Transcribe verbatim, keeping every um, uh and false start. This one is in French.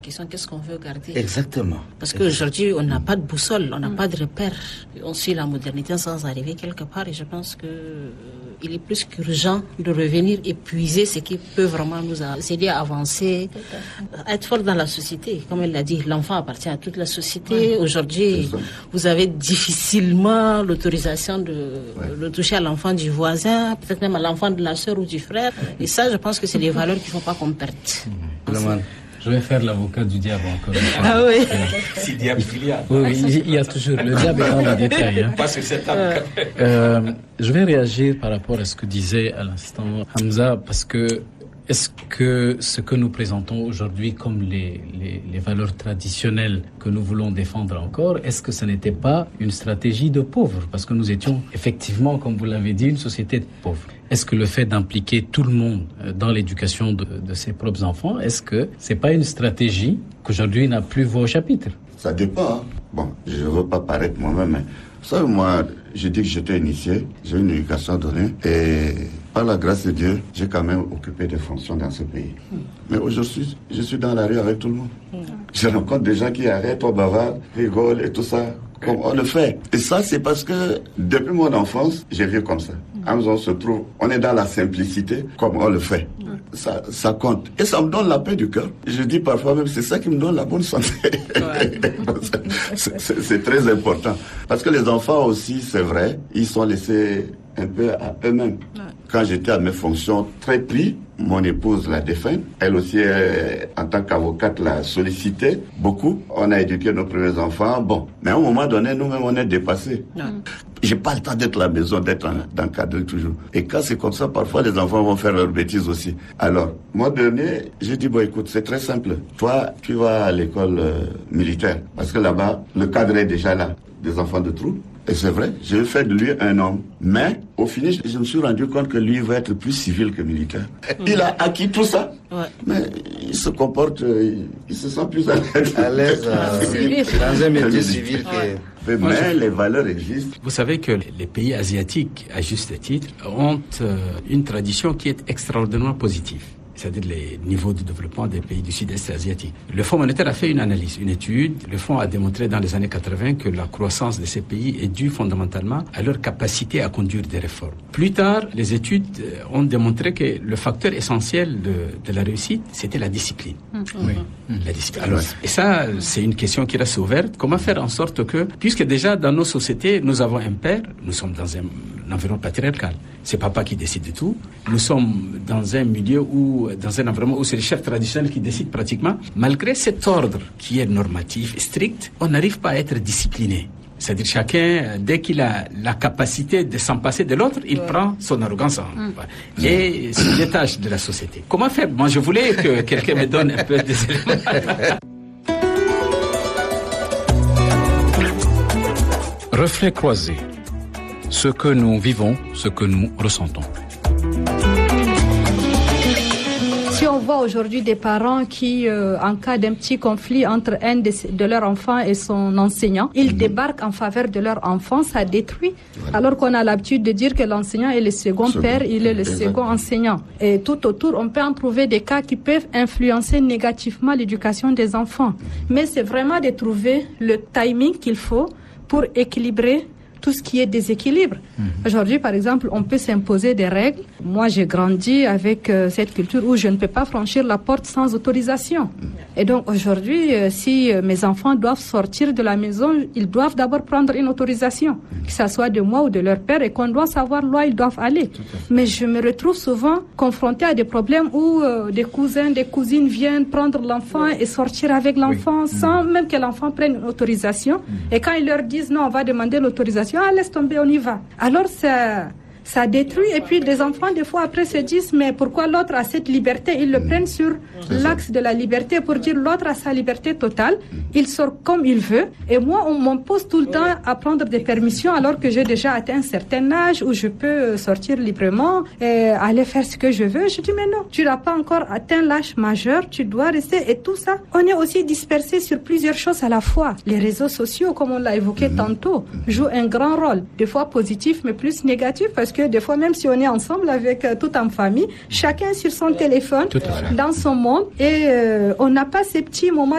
Qu'est-ce qu'on veut garder? Exactement. Parce qu'aujourd'hui, on n'a pas de boussole, on n'a mmh. pas de repère. On suit la modernité sans arriver quelque part. Et je pense que euh, il est plus qu'urgent de revenir épuiser ce qui peut vraiment nous aider à avancer, à être fort dans la société. Comme elle l'a dit, l'enfant appartient à toute la société. Ouais. Aujourd'hui, vous avez difficilement l'autorisation de ouais. le toucher à l'enfant du voisin, peut-être même à l'enfant de la sœur ou du frère. Et ça, je pense que c'est des valeurs qu'il ne faut pas qu'on perde. Mmh. Je vais faire l'avocat du diable encore une fois. Ah oui. Si diable il y a. Oui, oui, il y a toujours. Le diable est dans les détails. Hein. Pas sur cette table. Euh, je vais réagir par rapport à ce que disait à l'instant Hamza, parce que est-ce que ce que nous présentons aujourd'hui comme les, les, les valeurs traditionnelles que nous voulons défendre encore, est-ce que ce n'était pas une stratégie de pauvres? Parce que nous étions effectivement, comme vous l'avez dit, une société de pauvres. Est-ce que le fait d'impliquer tout le monde dans l'éducation de, de ses propres enfants, est-ce que c'est pas une stratégie qu'aujourd'hui n'a plus voix au chapitre? Ça dépend. Hein. Bon, je ne veux pas paraître moi-même, mais vous savez, moi, j'ai dit que j'étais initié, j'ai une éducation donnée, et par la grâce de Dieu, j'ai quand même occupé des fonctions dans ce pays. Mm. Mais aujourd'hui, je suis dans la rue avec tout le monde. Mm. Je rencontre des gens qui arrêtent, on bavarde, rigolent et tout ça, comme on le fait. Et ça, c'est parce que depuis mon enfance, j'ai vu comme ça. Mm. On se trouve, on est dans la simplicité, comme on le fait. Mm. Ça, ça compte. Et ça me donne la paix du cœur. Je dis parfois même, c'est ça qui me donne la bonne santé. Ouais. c'est, c'est, c'est très important. Parce que les enfants aussi, c'est vrai, ils sont laissés un peu à eux-mêmes. Ouais. Quand j'étais à mes fonctions très pris, mon épouse l'a défunt. Elle aussi, elle, en tant qu'avocate, l'a sollicité beaucoup. On a éduqué nos premiers enfants. Bon, mais à un moment donné, nous-mêmes, on est dépassés. Ouais. J'ai pas le temps d'être à la maison, d'être en, dans le cadre toujours. Et quand c'est comme ça, parfois, les enfants vont faire leurs bêtises aussi. Alors, moi, dernier, j'ai dit, bon, écoute, c'est très simple. Toi, tu vas à l'école euh, militaire. Parce que là-bas, le cadre est déjà là. Des enfants de trou. Et c'est vrai, j'ai fait de lui un homme. Mais, au finish, je me suis rendu compte que lui va être plus civil que militaire. Mmh. Il a acquis tout ça. Ouais. Mais il se comporte, il, il se sent plus à l'aise. À l'aise euh, dans un métier civil. Ouais. Mais, Moi, mais je... les valeurs existent. Vous savez que les pays asiatiques, à juste titre, ont euh, une tradition qui est extraordinairement positive. C'est-à-dire les niveaux de développement des pays du sud-est asiatique. Le Fonds monétaire a fait une analyse, une étude. Le Fonds a démontré dans les années quatre-vingts que la croissance de ces pays est due fondamentalement à leur capacité à conduire des réformes. Plus tard, les études ont démontré que le facteur essentiel de, de la réussite, c'était la discipline. Mmh. Oui, mmh. la discipline. Alors, et ça, c'est une question qui reste ouverte. Comment faire en sorte que, puisque déjà dans nos sociétés, nous avons un père, nous sommes dans un, un environnement patriarcal. C'est papa qui décide de tout. Nous sommes dans un milieu où, dans un environnement où c'est les chefs traditionnels qui décident pratiquement. Malgré cet ordre qui est normatif, strict, on n'arrive pas à être discipliné. C'est-à-dire chacun, dès qu'il a la capacité de s'en passer de l'autre, il ouais. prend son arrogance en, mmh. et se détache de la société. Comment faire? Moi, je voulais que quelqu'un me donne un peu des éléments. Reflet croisé. Ce que nous vivons, ce que nous ressentons. Si on voit aujourd'hui des parents qui, euh, en cas d'un petit conflit entre un de, de leurs enfants et son enseignant, ils mmh. débarquent en faveur de leur enfant, ça détruit. Voilà. Alors qu'on a l'habitude de dire que l'enseignant est le second, second. père, il est le Exactement. second enseignant. Et tout autour, on peut en trouver des cas qui peuvent influencer négativement l'éducation des enfants. Mais c'est vraiment de trouver le timing qu'il faut pour équilibrer tout ce qui est déséquilibre. Mmh. Aujourd'hui, par exemple, on peut s'imposer des règles. Moi, j'ai grandi avec euh, cette culture où je ne peux pas franchir la porte sans autorisation. Mmh. Et donc, aujourd'hui, euh, si euh, mes enfants doivent sortir de la maison, ils doivent d'abord prendre une autorisation, mmh. que ça soit de moi ou de leur père, et qu'on doit savoir là où ils doivent aller. Mais je me retrouve souvent confrontée à des problèmes où euh, des cousins, des cousines viennent prendre l'enfant oui. et sortir avec l'enfant oui. sans mmh. même que l'enfant prenne une autorisation. Mmh. Et quand ils leur disent non, on va demander l'autorisation, ah, laisse tomber, on y va. Alors, ça, ça détruit. Et puis, les enfants, des fois, après, se disent, mais pourquoi l'autre a cette liberté? Ils le mmh. prennent sur C'est l'axe ça. de la liberté pour dire l'autre a sa liberté totale. Mmh. Il sort comme il veut. Et moi, on m'impose tout le temps à prendre des permissions alors que j'ai déjà atteint un certain âge où je peux sortir librement et aller faire ce que je veux. Je dis, mais non, tu n'as pas encore atteint l'âge majeur. Tu dois rester. Et tout ça, on est aussi dispersé sur plusieurs choses à la fois. Les réseaux sociaux, comme on l'a évoqué mmh. tantôt, jouent un grand rôle. Des fois positif, mais plus négatif parce que des fois, même si on est ensemble avec euh, tout en famille, chacun sur son téléphone, dans son monde, et euh, on n'a pas ces petits moments